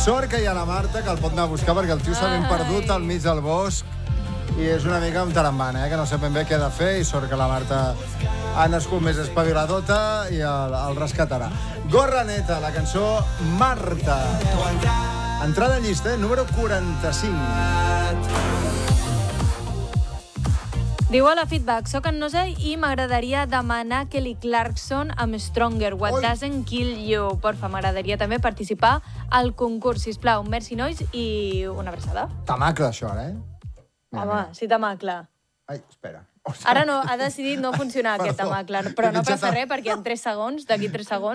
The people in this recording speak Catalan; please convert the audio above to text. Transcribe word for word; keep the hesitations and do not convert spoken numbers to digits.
Sort que hi ha la Marta, que el pot anar a buscar, perquè el tio s'ha ben perdut al mig del bosc i és una mica un tarambana, eh? Que no sap ben bé què ha de fer, i sort que la Marta ha nascut més espaviladota i el, el rescatarà. Gorra neta, la cançó Marta. Entrada en llista, eh? Número quaranta-cinc. Diu a la feedback, soc en Nosa i m'agradaria demanar Kelly Clarkson amb Stronger, What Oi. Doesn't Kill You. Porfa, m'agradaria també participar al concurs, sisplau. Merci, nois, i una abraçada. Tamacle, això, ara, eh? Mira, Home, mira. sí, tamacle. Ai, espera. Ara no, ha decidit no funcionar aquest Perdó. tamacle, però no He pitjat passa el- res, perquè en tres segons, d'aquí tres segons,